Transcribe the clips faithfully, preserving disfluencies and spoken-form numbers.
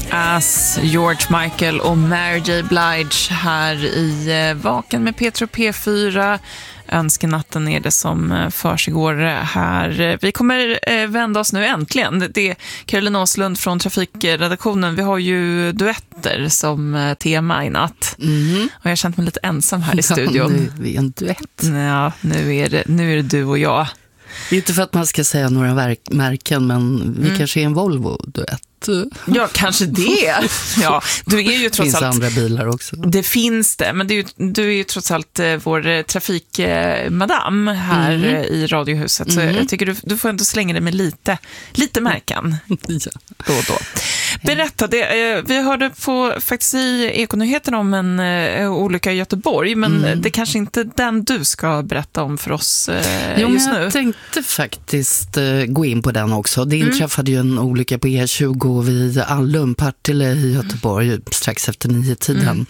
As George Michael och Mary J. Blige här i Vaken med Petro P fyra. Önskenatten är det som försiggår här. Vi kommer vända oss nu äntligen. Det är Caroline Åslund från trafikredaktionen. Vi har ju duetter som tema i natt. Mm. Och jag har känt mig lite ensam här i studion. Ja, nu är vi en duett. Ja, nu är det, nu är det du och jag. Inte för att man ska säga några verk- märken, men vi mm. kanske är en Volvo-duett. Ja, kanske det. Ja, du är ju trots finns allt andra bilar också. Det finns det, men du, du är ju trots allt vår trafikmadam här mm. i Radiohuset. Så mm. jag tycker du, du får ändå slänga dig med lite, lite märken ja. då och då. Berätta, det, vi hörde på, faktiskt i Ekonyheterna om en uh, olycka i Göteborg, men mm. det kanske inte den du ska berätta om för oss uh, jo, just men nu. Jag tänkte faktiskt uh, gå in på den också. Det inträffade mm. ju en olycka på E tjugo vid Allum, Partille i Göteborg mm. strax efter nio tiden. Mm.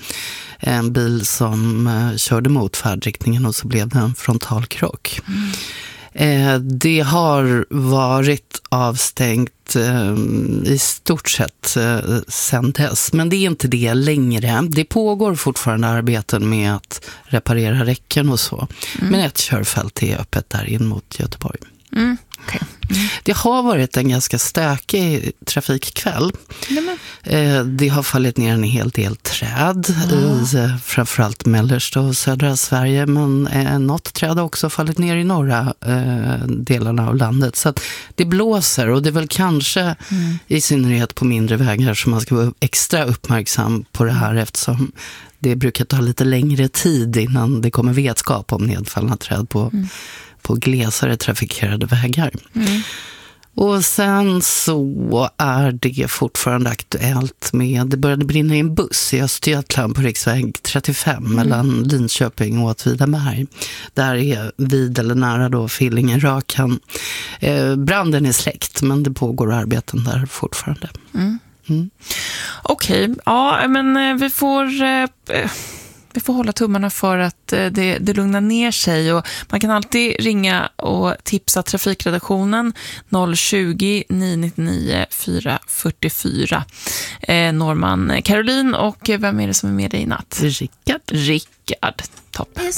En bil som uh, körde mot färdriktningen och så blev det en frontalkrock. Mm. Eh, det har varit avstängt eh, i stort sett eh, sedan dess, men det är inte det längre. Det pågår fortfarande arbeten med att reparera räcken och så. Mm. Men ett körfält är öppet där in mot Göteborg. Mm. Okay. Mm. Det har varit en ganska stökig trafikkväll. Mm. Eh, det har fallit ner en hel del träd mm. i eh, framförallt mellersta och södra Sverige, men eh, något träd har också fallit ner i norra eh, delarna av landet. Så att det blåser, och det är väl kanske mm. i synnerhet på mindre vägar som man ska vara extra uppmärksam på det här, eftersom det brukar ta lite längre tid innan det kommer vetskap om nedfallna träd på mm. på glesare trafikerade vägar. Mm. Och sen så är det fortfarande aktuellt med, det började brinna i en buss i Östergötland på riksväg trettiofem mm. mellan Linköping och Åtvidaberg. Där är vid eller nära då Fillingen-Rökan. Eh, branden är släckt, men det pågår arbeten där fortfarande. Mm. Mm. Okej, okay. Ja, men vi får... Eh, Vi får hålla tummarna för att det, det lugnar ner sig, och man kan alltid ringa och tipsa trafikredaktionen noll tjugo, nio nittionio, fyra fyrtiofyra. Eh, Norman Caroline, och vem är det som är med dig i natt? Rickard. Rickard, toppen.